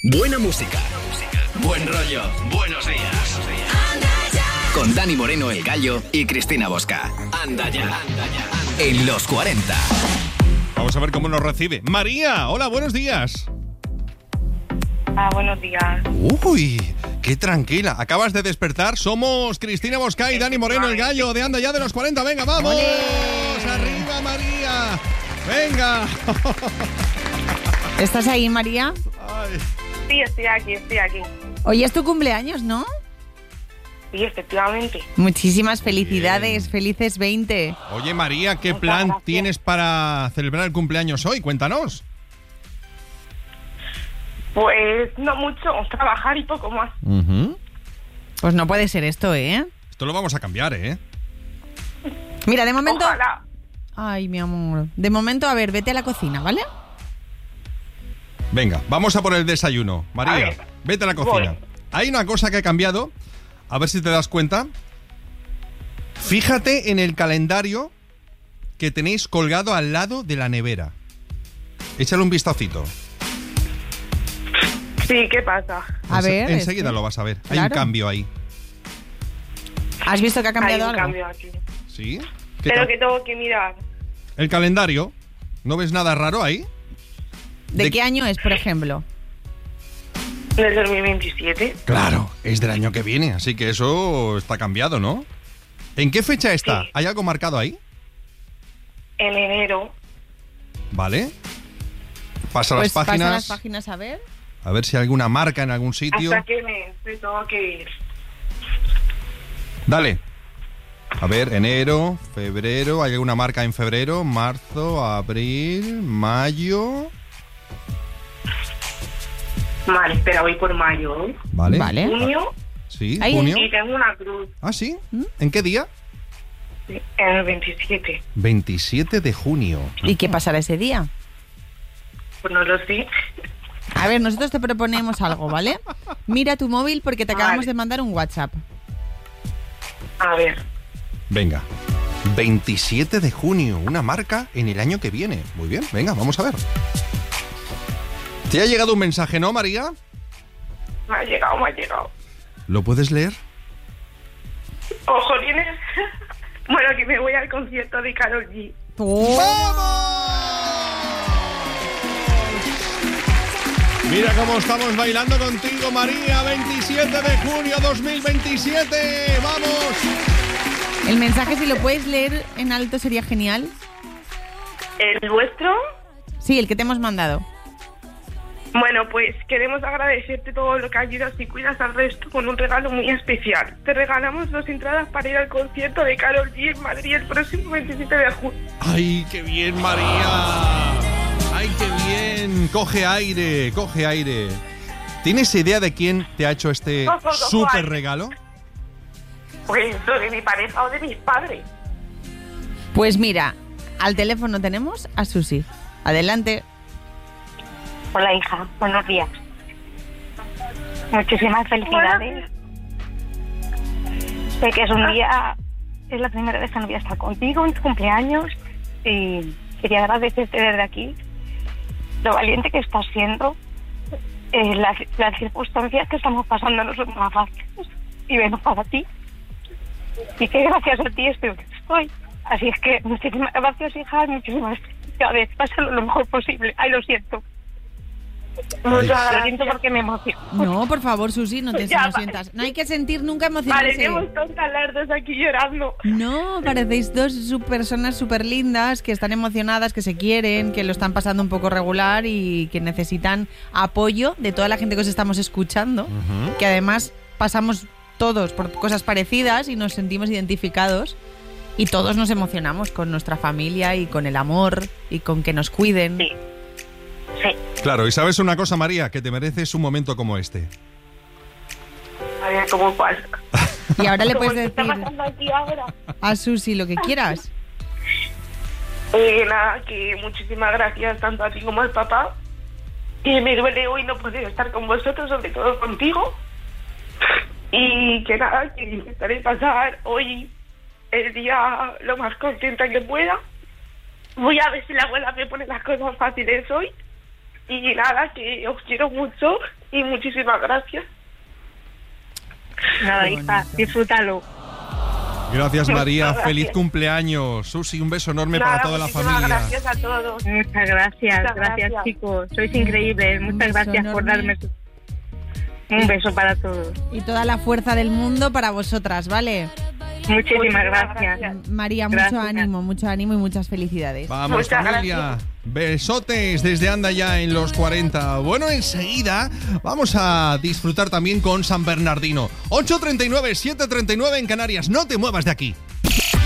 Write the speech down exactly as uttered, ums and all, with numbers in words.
Buena música. Buen rollo. Buenos días. Con Dani Moreno, El Gallo, y Cristina Bosca. Anda ya. En los cuarenta. Vamos a ver cómo nos recibe María. Hola, buenos días. Ah, buenos días. Uy, qué tranquila. Acabas de despertar. Somos Cristina Bosca y Dani Moreno, El Gallo, de Anda ya de los cuarenta. Venga, vamos. ¡Olé! Arriba, María. Venga. ¿Estás ahí, María? Ay. Sí, estoy aquí, estoy aquí. Hoy es tu cumpleaños, ¿no? Sí, efectivamente. Muchísimas felicidades, Bien. Felices veinte. Oye, María, ¿qué Muchas plan gracias. tienes para celebrar el cumpleaños hoy? Cuéntanos. Pues no mucho, trabajar y poco más. Uh-huh. Pues no puede ser esto, ¿eh? Esto lo vamos a cambiar, ¿eh? Mira, de momento... Ojalá. Ay, mi amor. De momento, a ver, vete a la cocina, ¿vale? Venga, vamos a por el desayuno. A María, ver. vete a la cocina. Voy. Hay una cosa que ha cambiado. A ver si te das cuenta. Fíjate en el calendario que tenéis colgado al lado de la nevera. Échale un vistacito. Sí, ¿qué pasa? A Ense- ver... Enseguida es que- lo vas a ver. Hay un Claro. cambio ahí. ¿Has visto que ha Hay cambiado un algo? cambio aquí. ¿Sí? ¿Qué Pero ca- que tengo que mirar. El calendario. ¿No ves nada raro ahí? ¿De, de- qué año es, por ejemplo? Del dos mil veintisiete. Claro, es del año que viene, así que eso está cambiado, ¿no? ¿En qué fecha está? Sí. ¿Hay algo marcado ahí? En enero. Vale. Pasa Pues las páginas. pasa las páginas a ver. A ver si hay alguna marca en algún sitio. ¿Hasta qué mes me tengo que ir? Dale. A ver, enero, febrero. ¿Hay alguna marca en febrero? Marzo, abril, mayo. Vale, espera, voy por mayo. ¿eh? Vale. Vale. Junio Sí, Ahí. junio. y tengo una cruz. Ah, sí. ¿Mm? ¿En qué día? Sí, en el veintisiete. veintisiete de junio. ¿Y qué pasará ese día? Pues no lo sé. A ver, nosotros te proponemos algo, ¿vale? Mira tu móvil porque te acabamos Vale. de mandar un WhatsApp. A ver. Venga. veintisiete de junio, una marca en el año que viene. Muy bien, venga, vamos a ver. ¿Te ha llegado un mensaje, no, María? Me ha llegado, me ha llegado. ¿Lo puedes leer? Ojo, tienes. Bueno, que me voy al concierto de Karol G. Mira cómo estamos bailando contigo, María. veintisiete de junio dos mil veintisiete. ¡Vamos! El mensaje, si lo puedes leer en alto, sería genial. ¿El vuestro? Sí, el que te hemos mandado. Bueno, pues queremos agradecerte todo lo que ayudas y cuidas al resto con un regalo muy especial. Te regalamos dos entradas para ir al concierto de Karol G en Madrid el próximo veintisiete de junio. ¡Ay, qué bien, María! ¡Ay, qué bien! Coge aire, coge aire. ¿Tienes idea de quién te ha hecho este Cojo, cojo súper aire. regalo? Pues lo de mi pareja o de mis padres. Pues mira, al teléfono tenemos a Susi. Adelante. Hola, hija. Buenos días. Muchísimas felicidades. Sé que es un día, es la primera vez que no voy a estar contigo en tu cumpleaños y quería agradecerte desde aquí lo valiente que estás siendo. Eh, las, las circunstancias que estamos pasando no son más fáciles y menos para ti. Y que gracias a ti estoy donde estoy. Así es que muchísimas gracias, hija, y muchísimas felicidades. Pásalo lo mejor posible. Ay, lo siento. Muchas Lo gracias. siento porque me emociono. No, por favor, Susi, no te Ya, no sientas. No hay que sentir nunca emocionarse. Parecemos tontas las dos aquí llorando. No, parecéis dos su- personas súper lindas que están emocionadas, que se quieren, que lo están pasando un poco regular y que necesitan apoyo de toda la gente que os estamos escuchando, Ujú. que además pasamos todos por cosas parecidas y nos sentimos identificados y todos nos emocionamos con nuestra familia y con el amor y con que nos cuiden. Sí. Sí. Claro, y sabes una cosa, María, que te mereces un momento como este. A ver, ¿cómo pasa? Y ahora le Como puedes el que está decir pasando aquí ahora. a Susi lo que quieras. Eh, nada, que muchísimas gracias tanto a ti como al papá. Que me duele hoy no poder estar con vosotros, sobre todo contigo. Y que nada, que intentaré pasar hoy el día lo más contenta que pueda. Voy a ver si la abuela me pone las cosas fáciles hoy. Y nada, que os quiero mucho y muchísimas gracias. Nada, hija, disfrútalo. Gracias, María. Muchas Feliz gracias. cumpleaños. Susi, un beso enorme Nada, para toda la muchísimas familia. gracias a todos. Muchas gracias, Muchas gracias, gracias. chicos. Sois increíbles. Un Muchas beso gracias por enorme. darme su- un beso para todos. Y toda la fuerza del mundo para vosotras, ¿vale? Muchísimas Muchísimas gracias. gracias. María, mucho Gracias. ánimo, mucho ánimo y muchas felicidades. Vamos, Muchas familia. gracias. Besotes desde Anda Ya en los cuarenta. Bueno, enseguida vamos a disfrutar también con San Bernardino. ocho treinta y nueve, siete treinta y nueve en Canarias. No te muevas de aquí.